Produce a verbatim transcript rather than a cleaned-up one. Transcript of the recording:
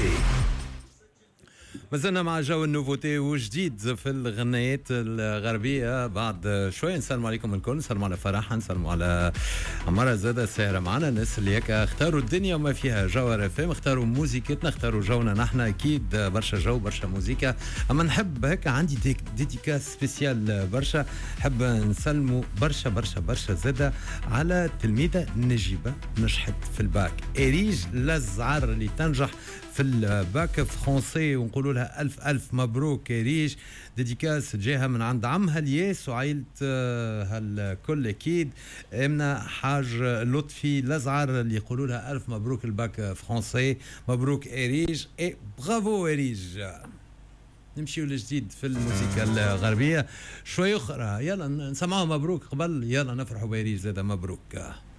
مازلنا مع جو النوفوتي وجديد في الغنايات الغربية. بعد شوية نسلم عليكم الكل، نسلم على فرح، نسلم على عمارة زادة الساهرة معنا، الناس اللي هيك اختاروا الدنيا وما فيها جو رفام، اختاروا موزيكتنا، اختاروا جونا نحن، أكيد برشا جو برشا موزيكا. أما نحب هيك عندي ديك ديديكاس سبيسيال برشا، حب نسلموا برشا برشا برشا زادة على تلميذة نجيبة نجحت في الباك، إريج لزعر اللي تنجح في الباك فرونسي، ونقولوا لها ألف ألف مبروك ريش. ديديكاس جاها من عند عمها الياس وعائلة هالكل أكيد، إمنا حاج لطفي لزعر اللي يقولوا لها ألف مبروك الباك فرونسي، مبروك إريج إي برافو إريج. نمشيو لجديد في الموسيقى الغربية شوي أخرى، يلا نسمعوا مبروك قبل، يلا نفرحوا بإريج زادا مبروك.